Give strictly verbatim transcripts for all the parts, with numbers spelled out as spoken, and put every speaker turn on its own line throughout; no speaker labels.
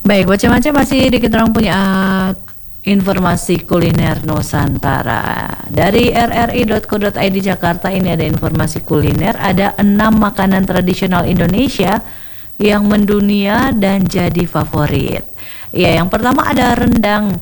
Baik, macam-macam masih di kita orang punya uh, informasi kuliner Nusantara. Dari r r i dot co dot i d Jakarta ini ada informasi kuliner, ada enam makanan tradisional Indonesia yang mendunia dan jadi favorit. Ya, yang pertama ada rendang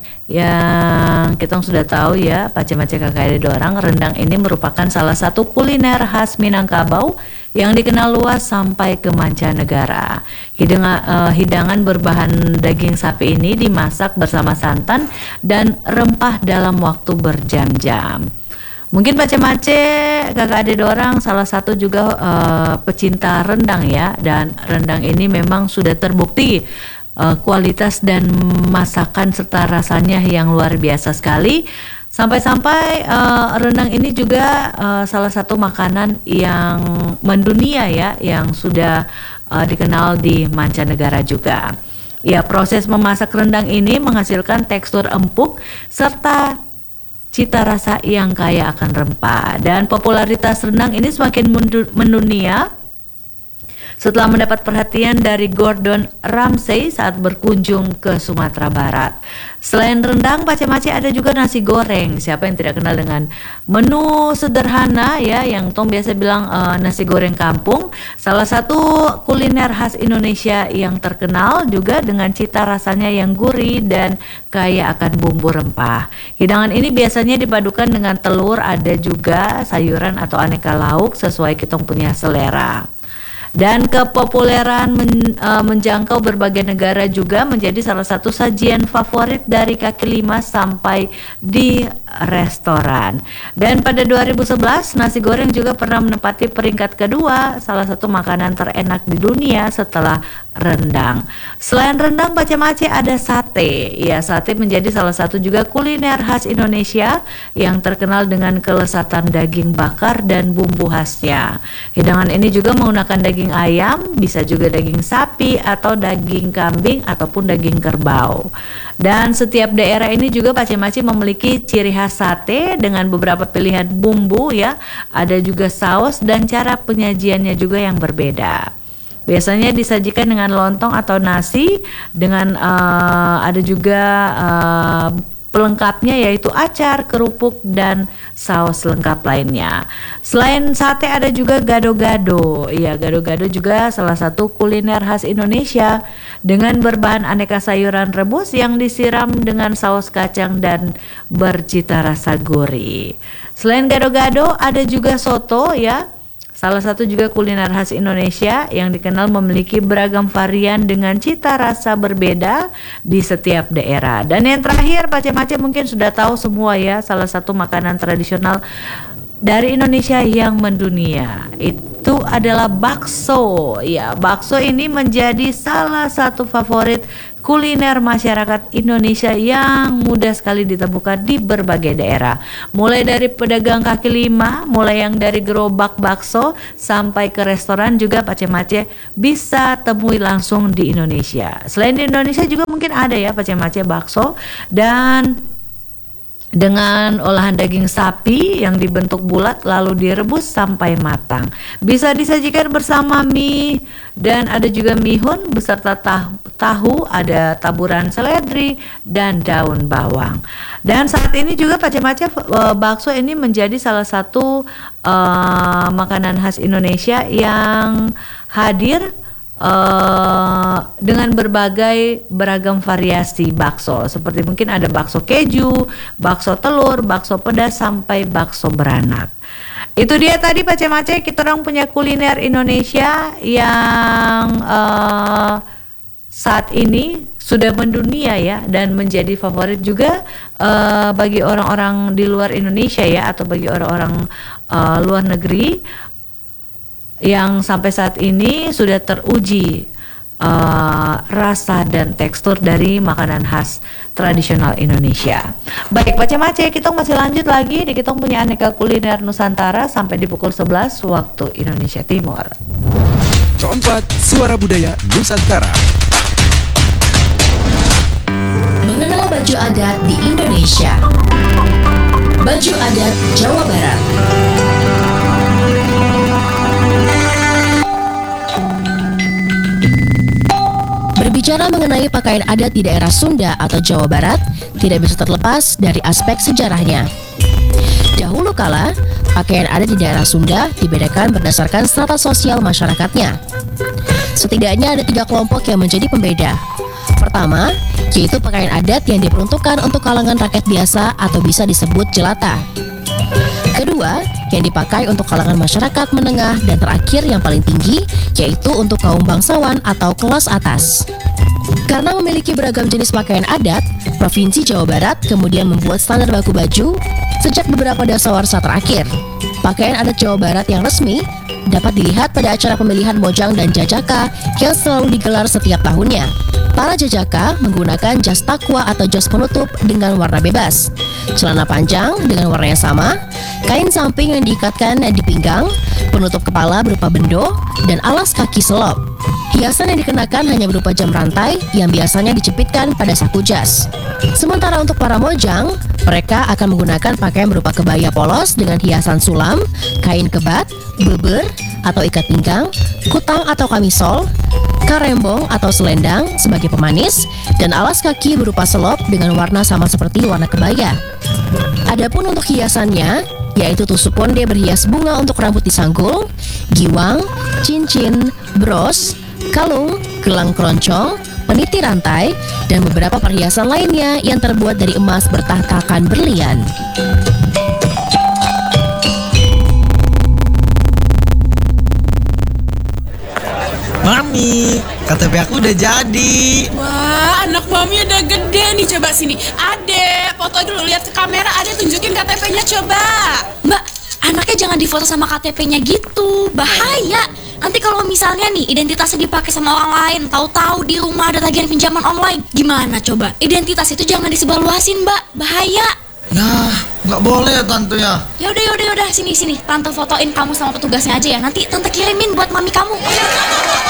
yang kita sudah tahu ya, pace-pace kakak ada orang. Rendang ini merupakan salah satu kuliner khas Minangkabau yang dikenal luas sampai ke mancanegara. Hidangan, uh, hidangan berbahan daging sapi ini dimasak bersama santan dan rempah dalam waktu berjam-jam. Mungkin pace-pace kakak adik orang salah satu juga uh, pecinta rendang ya, dan rendang ini memang sudah terbukti uh, kualitas dan masakan serta rasanya yang luar biasa sekali. Sampai-sampai uh, rendang ini juga uh, salah satu makanan yang mendunia ya, yang sudah uh, dikenal di mancanegara juga. Ya, proses memasak rendang ini menghasilkan tekstur empuk serta cita rasa yang kaya akan rempah, dan popularitas rendang ini semakin mendunia setelah mendapat perhatian dari Gordon Ramsay saat berkunjung ke Sumatera Barat. Selain rendang, pace-pace ada juga nasi goreng. Siapa yang tidak kenal dengan menu sederhana ya, yang Tom biasa bilang uh, nasi goreng kampung. Salah satu kuliner khas Indonesia yang terkenal juga dengan cita rasanya yang gurih dan kaya akan bumbu rempah. Hidangan ini biasanya dipadukan dengan telur, ada juga sayuran atau aneka lauk sesuai kita punya selera. Dan kepopuleran men, uh, menjangkau berbagai negara juga menjadi salah satu sajian favorit dari kaki lima sampai di restoran. Dan pada dua ribu sebelas nasi goreng juga pernah menempati peringkat kedua, salah satu makanan terenak di dunia setelah rendang. Selain rendang, pace-pace ada sate. Ya, sate menjadi salah satu juga kuliner khas Indonesia yang terkenal dengan kelezatan daging bakar dan bumbu khasnya. Hidangan ini juga menggunakan daging ayam, bisa juga daging sapi atau daging kambing ataupun daging kerbau. Dan setiap daerah ini juga pace-pace memiliki ciri khas sate dengan beberapa pilihan bumbu ya. Ada juga saus dan cara penyajiannya juga yang berbeda. Biasanya disajikan dengan lontong atau nasi, dengan uh, ada juga uh, pelengkapnya yaitu acar, kerupuk, dan saus lengkap lainnya. Selain sate ada juga gado-gado. Ya, gado-gado juga salah satu kuliner khas Indonesia dengan berbahan aneka sayuran rebus yang disiram dengan saus kacang dan bercita rasa gurih. Selain gado-gado ada juga soto ya. Salah satu juga kuliner khas Indonesia yang dikenal memiliki beragam varian dengan cita rasa berbeda di setiap daerah. Dan yang terakhir, pace-pace mungkin sudah tahu semua ya, salah satu makanan tradisional dari Indonesia yang mendunia itu adalah bakso. Ya, bakso ini menjadi salah satu favorit kuliner masyarakat Indonesia yang mudah sekali ditemukan di berbagai daerah. Mulai dari pedagang kaki lima, mulai yang dari gerobak bakso sampai ke restoran juga pace-pace bisa temui langsung di Indonesia. Selain di Indonesia juga mungkin ada ya pace-pace bakso, dan dengan olahan daging sapi yang dibentuk bulat lalu direbus sampai matang. Bisa disajikan bersama mie, dan ada juga mihun beserta tahu, tahu ada taburan seledri dan daun bawang. Dan saat ini juga pace-pace uh, bakso ini menjadi salah satu uh, makanan khas Indonesia yang hadir Uh, dengan berbagai beragam variasi bakso, seperti mungkin ada bakso keju, bakso telur, bakso pedas, sampai bakso beranak. Itu dia tadi pace-pace kita orang punya kuliner Indonesia yang uh, saat ini sudah mendunia ya, dan menjadi favorit juga uh, bagi orang-orang di luar Indonesia ya, atau bagi orang-orang uh, luar negeri yang sampai saat ini sudah teruji uh, rasa dan tekstur dari makanan khas tradisional Indonesia. Baik, pace-pace kita masih lanjut lagi di kita punya aneka kuliner Nusantara sampai di pukul sebelas waktu Indonesia Timur.
Keempat, suara budaya Nusantara.
Mengenal baju adat di Indonesia. Baju adat Jawa Barat. Berbicara mengenai pakaian adat di daerah Sunda atau Jawa Barat, tidak bisa terlepas dari aspek sejarahnya. Dahulu kala, pakaian adat di daerah Sunda dibedakan berdasarkan strata sosial masyarakatnya. Setidaknya ada tiga kelompok yang menjadi pembeda. Pertama, yaitu pakaian adat yang diperuntukkan untuk kalangan rakyat biasa atau bisa disebut jelata. Kedua, yang dipakai untuk kalangan masyarakat menengah, dan terakhir yang paling tinggi, yaitu untuk kaum bangsawan atau kelas atas. Karena memiliki beragam jenis pakaian adat, Provinsi Jawa Barat kemudian membuat standar baku baju sejak beberapa dasawarsa terakhir. Pakaian adat Jawa Barat yang resmi dapat dilihat pada acara pemilihan Mojang dan Jajaka yang selalu digelar setiap tahunnya. Para jajaka menggunakan jas takwa atau jas penutup dengan warna bebas, celana panjang dengan warna yang sama, kain samping yang diikatkan di pinggang, penutup kepala berupa bendo, dan alas kaki selop. Hiasan yang dikenakan hanya berupa jam rantai yang biasanya dicepitkan pada saku jas. Sementara untuk para mojang, mereka akan menggunakan pakaian berupa kebaya polos dengan hiasan sulam, kain kebat, beber atau ikat pinggang, kutang atau kamisol, karembong atau selendang sebagai pemanis, dan alas kaki berupa selop dengan warna sama seperti warna kebaya. Adapun untuk hiasannya, yaitu tusuk konde berhias bunga untuk rambut disanggul, giwang, cincin, bros, kalung, gelang keroncong, peniti rantai, dan beberapa perhiasan lainnya yang terbuat dari emas bertahtakan berlian.
Mami, K T P aku udah jadi.
Wah, anak mami udah gede nih. Coba sini. Ade, foto dulu, lihat ke kamera. Ade tunjukin K T P-nya coba.
Mbak, anaknya jangan difoto sama K T P-nya gitu. Bahaya. Nanti kalau misalnya nih identitasnya dipakai sama orang lain, tahu-tahu di rumah ada tagihan pinjaman online, gimana coba? Identitas itu jangan disebarluasin, Mbak. Bahaya.
Nah, nggak boleh ya tante ya.
Yaudah, yaudah, yaudah. Sini, sini. Tante fotoin kamu sama petugasnya aja ya. Nanti tante kirimin buat mami kamu.